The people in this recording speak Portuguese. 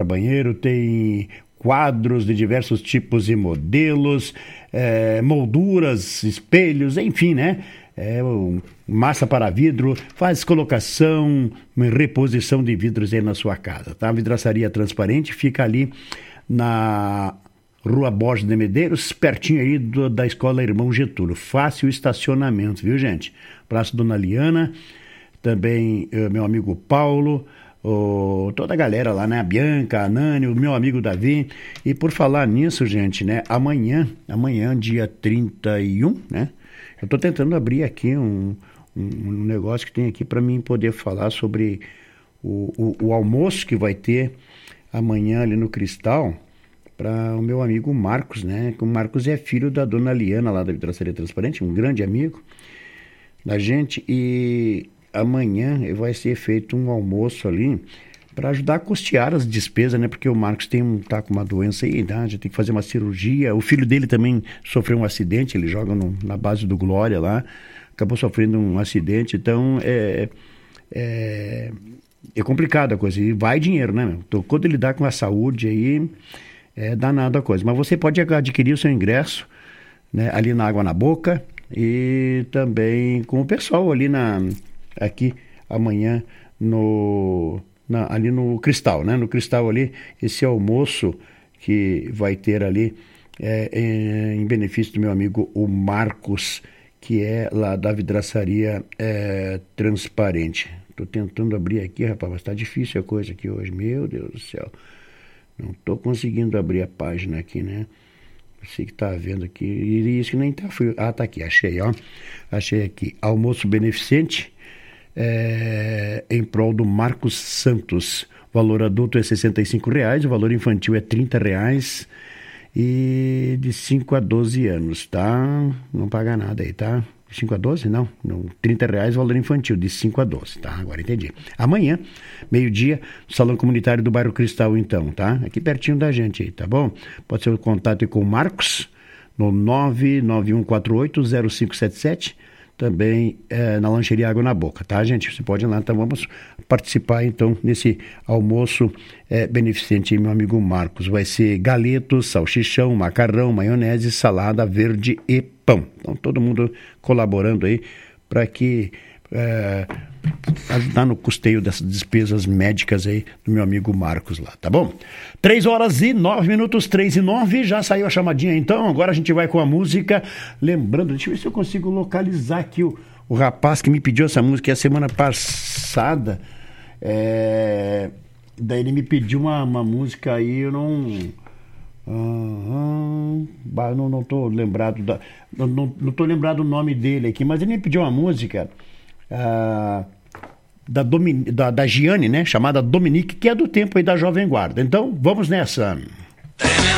banheiro, tem quadros de diversos tipos e modelos, molduras, espelhos, enfim, né? Massa para vidro, faz colocação, reposição de vidros aí na sua casa, tá? A vidraçaria transparente fica ali na Rua Borges de Medeiros, pertinho aí da Escola Irmão Getúlio. Fácil estacionamento, viu, gente? Praça Dona Liana, também meu amigo Paulo, toda a galera lá, né? A Bianca, a Nani, o meu amigo Davi. E por falar nisso, gente, né? Amanhã, dia 31, né? Eu tô tentando abrir aqui um negócio que tem aqui para mim poder falar sobre o almoço que vai ter amanhã ali no Cristal, para o meu amigo Marcos, né? O Marcos é filho da Dona Liana lá da Vidraçaria Transparente, um grande amigo da gente, e amanhã vai ser feito um almoço ali para ajudar a custear as despesas, né? Porque o Marcos tá com uma doença aí, né? Já tem que fazer uma cirurgia. O filho dele também sofreu um acidente, ele joga na base do Glória lá, acabou sofrendo um acidente, então é complicado a coisa, e vai dinheiro, né? Então, quando ele dá com a saúde aí, é danado a coisa. Mas você pode adquirir o seu ingresso, né, ali na Água na Boca, e também com o pessoal ali aqui amanhã ali no Cristal, né? No Cristal ali, esse almoço que vai ter ali em benefício do meu amigo o Marcos, que é lá da vidraçaria Transparente. Estou tentando abrir aqui, rapaz, mas está difícil a coisa aqui hoje. Meu Deus do céu. Não estou conseguindo abrir a página aqui, né? Você que está vendo aqui. E isso que nem está. Tá aqui, achei, ó. Achei aqui. Almoço beneficente em prol do Marcos Santos. O valor adulto é R$65, o valor infantil é R$30 e de 5 a 12 anos, tá? Não paga nada aí, tá? De 5 a 12? Não, R$30 valor infantil, de 5 a 12, tá? Agora entendi. Amanhã, meio-dia, Salão Comunitário do Bairro Cristal, então, tá? Aqui pertinho da gente aí, tá bom? Pode ser o contato aí com o Marcos, no 991480577, também na Lancheria Água na Boca, tá, gente? Você pode ir lá, então vamos participar, então, nesse almoço beneficente, meu amigo Marcos. Vai ser galetos, salsichão, macarrão, maionese, salada verde e pão. Então, todo mundo colaborando aí para que ajudar no custeio dessas despesas médicas aí do meu amigo Marcos lá, tá bom? 3h09, 3h09, já saiu a chamadinha então, agora a gente vai com a música. Lembrando, deixa eu ver se eu consigo localizar aqui o rapaz que me pediu essa música a semana passada. Daí ele me pediu uma música aí, eu não tô lembrado não tô lembrado do nome dele aqui, mas ele me pediu uma música da Giane, né, chamada Dominique, que é do tempo aí da Jovem Guarda. Então vamos nessa.